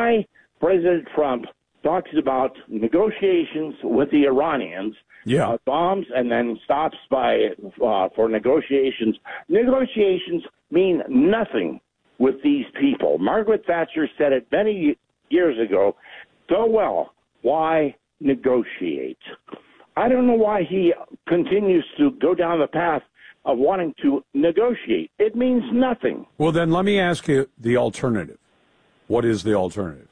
why President Trump talks about negotiations with the Iranians, bombs, and then stops by for negotiations. Negotiations mean nothing with these people. Margaret Thatcher said it many years ago so well. Why negotiate? I don't know why he continues to go down the path of wanting to negotiate. It means nothing. Well, then let me ask you the alternative. What is the alternative?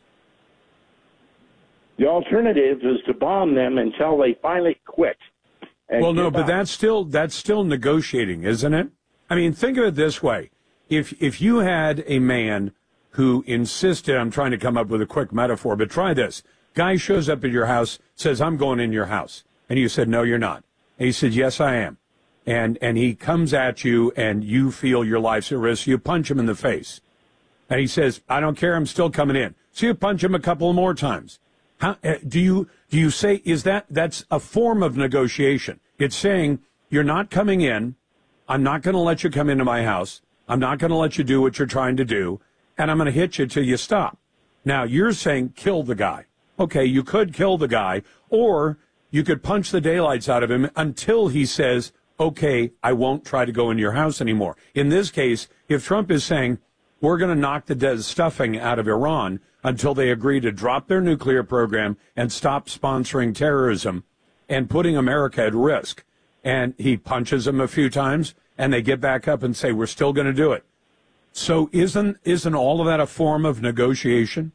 The alternative is to bomb them until they finally quit. Well, no, but that's still negotiating, isn't it? I mean, think of it this way. If you had a man who insisted, I'm trying to come up with a quick metaphor, but try this. Guy shows up at your house, says, I'm going in your house. And you said, no, you're not. And he said, yes, I am. And he comes at you and you feel your life's at risk. You punch him in the face. And he says, I don't care. I'm still coming in. So you punch him a couple more times. How, do you say, that's a form of negotiation? It's saying, you're not coming in. I'm not going to let you come into my house. I'm not going to let you do what you're trying to do. And I'm going to hit you till you stop. Now, you're saying kill the guy. Okay, you could kill the guy, or you could punch the daylights out of him until he says, okay, I won't try to go into your house anymore. In this case, if Trump is saying, we're going to knock the dead stuffing out of Iran until they agree to drop their nuclear program and stop sponsoring terrorism and putting America at risk, and he punches them a few times, and they get back up and say, we're still going to do it. So isn't all of that a form of negotiation?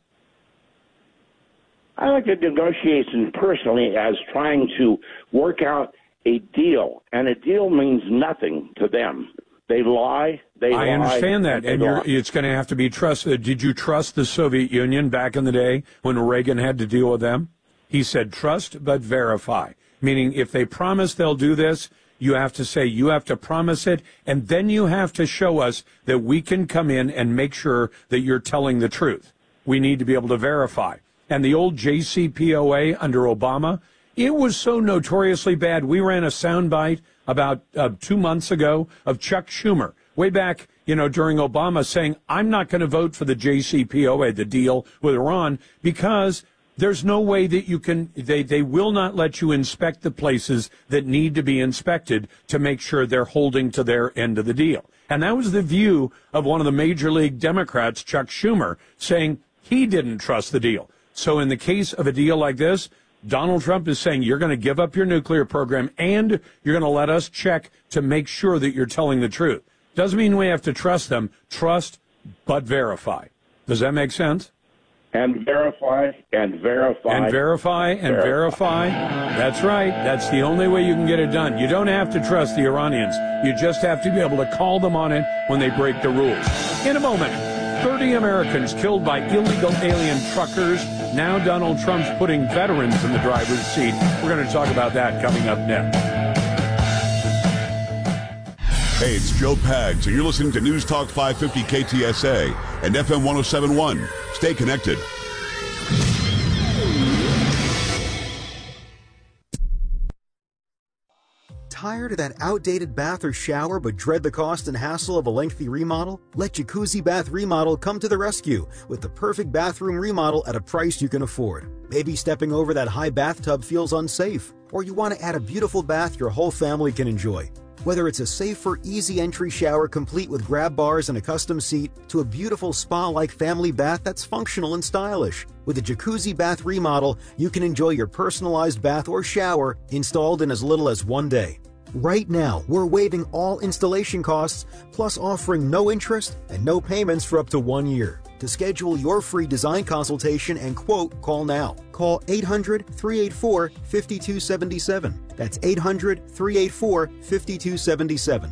I look at negotiations personally as trying to work out a deal, and a deal means nothing to them. They lie. I understand that, and it's going to have to be trusted. Did you trust the Soviet Union back in the day when Reagan had to deal with them? He said, trust but verify, meaning if they promise they'll do this, you have to say you have to promise it, and then you have to show us that we can come in and make sure that you're telling the truth. We need to be able to verify. And the old JCPOA under Obama, it was so notoriously bad. We ran a soundbite about 2 months ago of Chuck Schumer, way back, during Obama, saying, I'm not going to vote for the JCPOA, the deal with Iran, because there's no way that you can, they will not let you inspect the places that need to be inspected to make sure they're holding to their end of the deal. And that was the view of one of the major league Democrats, Chuck Schumer, saying he didn't trust the deal. So in the case of a deal like this, Donald Trump is saying you're going to give up your nuclear program and you're going to let us check to make sure that you're telling the truth. Doesn't mean we have to trust them. Trust, but verify. Does that make sense? And verify, and verify. And verify, and verify. That's right. That's the only way you can get it done. You don't have to trust the Iranians. You just have to be able to call them on it when they break the rules. In a moment, 30 Americans killed by illegal alien truckers. Now Donald Trump's putting veterans in the driver's seat. We're going to talk about that coming up next. Hey, it's Joe Pags, and you're listening to News Talk 550 KTSA and FM 1071. Stay connected. Tired of that outdated bath or shower but dread the cost and hassle of a lengthy remodel? Let Jacuzzi Bath Remodel come to the rescue with the perfect bathroom remodel at a price you can afford. Maybe stepping over that high bathtub feels unsafe, or you want to add a beautiful bath your whole family can enjoy. Whether it's a safer, easy entry shower complete with grab bars and a custom seat, to a beautiful spa-like family bath that's functional and stylish. With a Jacuzzi Bath Remodel, you can enjoy your personalized bath or shower installed in as little as 1 day. Right now, we're waiving all installation costs, plus offering no interest and no payments for up to 1 year. To schedule your free design consultation and quote, call now. Call 800-384-5277. That's 800-384-5277.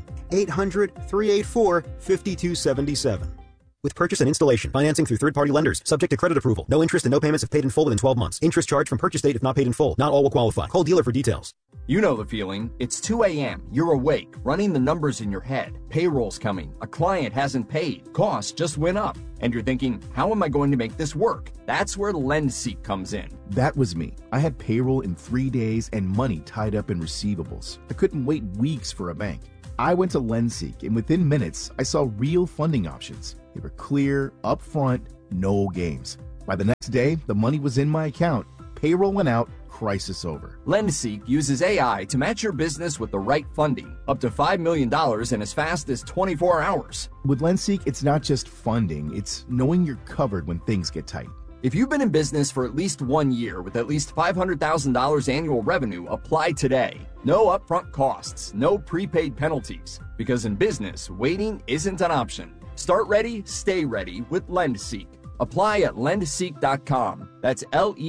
800-384-5277. With purchase and installation, financing through third-party lenders, subject to credit approval. No interest and no payments if paid in full within 12 months. Interest charged from purchase date if not paid in full. Not all will qualify. Call dealer for details. You know the feeling. It's 2 a.m. You're awake, running the numbers in your head. Payroll's coming. A client hasn't paid. Costs just went up. And you're thinking, how am I going to make this work? That's where LendSeek comes in. That was me. I had payroll in 3 days and money tied up in receivables. I couldn't wait weeks for a bank. I went to LendSeek, and within minutes, I saw real funding options. They were clear, upfront, no games. By the next day, the money was in my account. Payroll went out. Crisis over. LendSeek uses AI to match your business with the right funding, up to $5 million in as fast as 24 hours. With LendSeek, it's not just funding, it's knowing you're covered when things get tight. If you've been in business for at least 1 year with at least $500,000 annual revenue, apply today. No upfront costs, no prepaid penalties, because in business, waiting isn't an option. Start ready, stay ready with LendSeek. Apply at lendseek.com. That's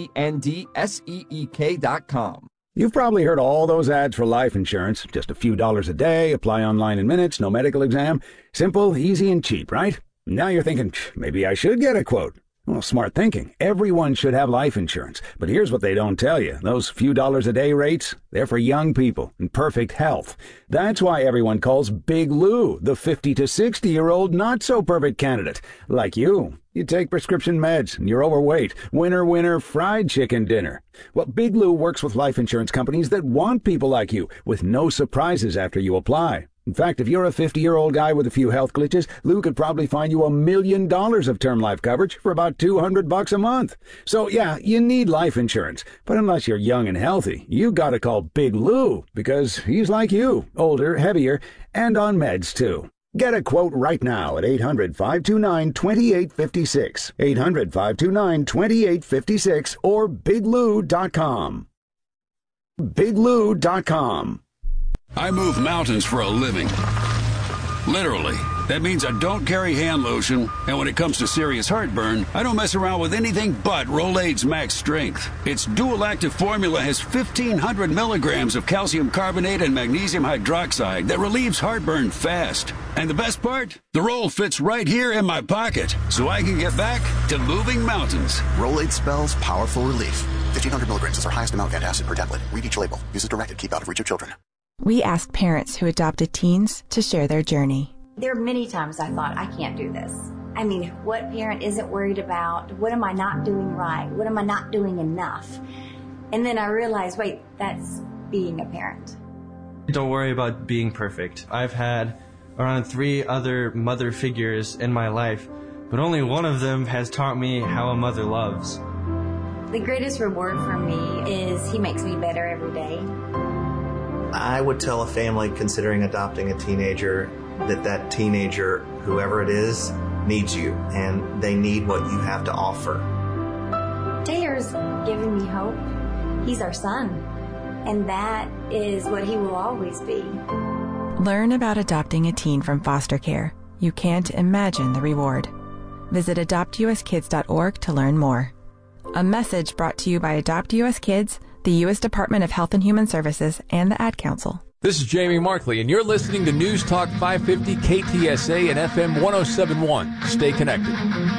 LENDSEEK.com. You've probably heard all those ads for life insurance. Just a few dollars a day, apply online in minutes, no medical exam. Simple, easy, and cheap, right? Now you're thinking, maybe I should get a quote. Well, smart thinking. Everyone should have life insurance. But here's what they don't tell you. Those few dollars a day rates, they're for young people in perfect health. That's why everyone calls Big Lou the 50 to 60-year-old not-so-perfect candidate. Like you. You take prescription meds, and you're overweight. Winner, winner, fried chicken dinner. Well, Big Lou works with life insurance companies that want people like you, with no surprises after you apply. In fact, if you're a 50-year-old guy with a few health glitches, Lou could probably find you $1 million of term life coverage for about $200 a month. So, yeah, you need life insurance. But unless you're young and healthy, you gotta call Big Lou, because he's like you, older, heavier, and on meds, too. Get a quote right now at 800-529-2856, 800-529-2856, or biglou.com. biglou.com. I move mountains for a living. Literally. That means I don't carry hand lotion, and when it comes to serious heartburn, I don't mess around with anything but Rolaids Max Strength. Its dual-active formula has 1,500 milligrams of calcium carbonate and magnesium hydroxide that relieves heartburn fast. And the best part? The roll fits right here in my pocket, so I can get back to moving mountains. Rolaids spells powerful relief. 1,500 milligrams is our highest amount of antacid per tablet. Read each label. Use as directed. Keep out of reach of children. We asked parents who adopted teens to share their journey. There are many times I thought, I can't do this. I mean, what parent isn't worried about? What am I not doing right? What am I not doing enough? And then I realized, wait, that's being a parent. Don't worry about being perfect. I've had around 3 other mother figures in my life, but only one of them has taught me how a mother loves. The greatest reward for me is he makes me better every day. I would tell a family considering adopting a teenager that teenager, whoever it is, needs you, and they need what you have to offer. Taylor's given me hope. He's our son, and that is what he will always be. Learn about adopting a teen from foster care. You can't imagine the reward. Visit adoptuskids.org to learn more. A message brought to you by Adopt U.S. Kids, the U.S. Department of Health and Human Services, and the Ad Council. This is Jamie Markley, and you're listening to News Talk 550 KTSA and FM 1071. Stay connected.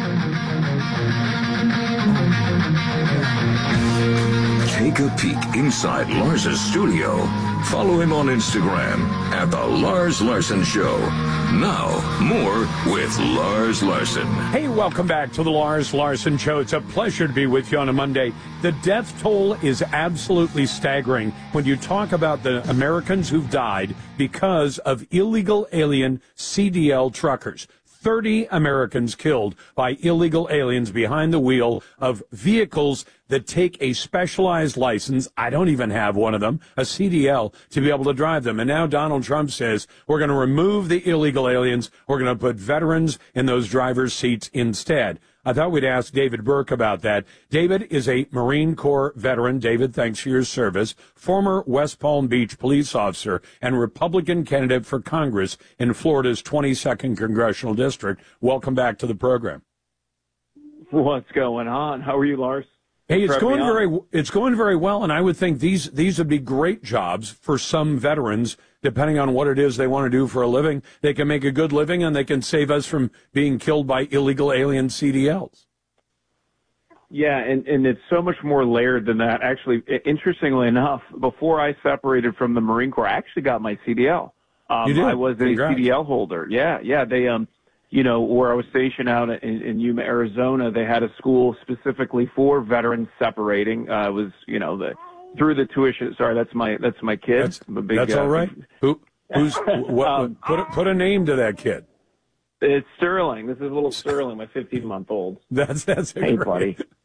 Take a peek inside Lars's studio. Follow him on Instagram at The Lars Larson Show. Now, more with Lars Larson. Hey, welcome back to The Lars Larson Show. It's a pleasure to be with you on a Monday. The death toll is absolutely staggering when you talk about the Americans who've died because of illegal alien CDL truckers. 30 Americans killed by illegal aliens behind the wheel of vehicles that take a specialized license. I don't even have one of them, a CDL, to be able to drive them. And now Donald Trump says we're going to remove the illegal aliens. We're going to put veterans in those driver's seats instead. I thought we'd ask David Burke about that. David is a Marine Corps veteran. David, thanks for your service. Former West Palm Beach police officer and Republican candidate for Congress in Florida's 22nd Congressional District. Welcome back to the program. What's going on? How are you, Lars? Hey, it's going very well, and I would think these would be great jobs for some veterans, depending on what it is they want to do for a living. They can make a good living, and they can save us from being killed by illegal alien CDLs. Yeah, and it's so much more layered than that. Actually, interestingly enough, before I separated from the Marine Corps, I actually got my CDL. You did? I was Congrats. a CDL holder. Yeah, they where I was stationed out in Yuma, Arizona, they had a school specifically for veterans separating. It was, through the tuition. Sorry, that's my kid. That's all right. Put a name to that kid. It's Sterling. This is little Sterling, my 15-month-old. That's hey, great. buddy.